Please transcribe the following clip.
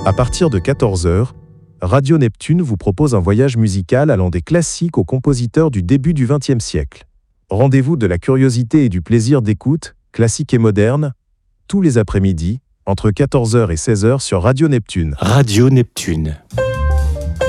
À partir de 14h, Radio Neptune vous propose un voyage musical allant des classiques aux compositeurs du début du XXe siècle. Rendez-vous de la curiosité et du plaisir d'écoute, classique et moderne, tous les après-midi, entre 14h et 16h sur Radio Neptune. Radio Neptune.